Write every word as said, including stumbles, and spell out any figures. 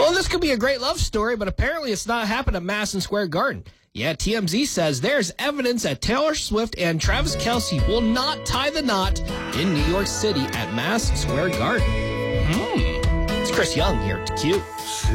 Well, this could be a great love story, but apparently it's not happened at Madison Square Garden. Yeah, T M Z says there's evidence that Taylor Swift and Travis Kelce will not tie the knot in New York City at Madison Square Garden. Hmm. It's Chris Young here at Q.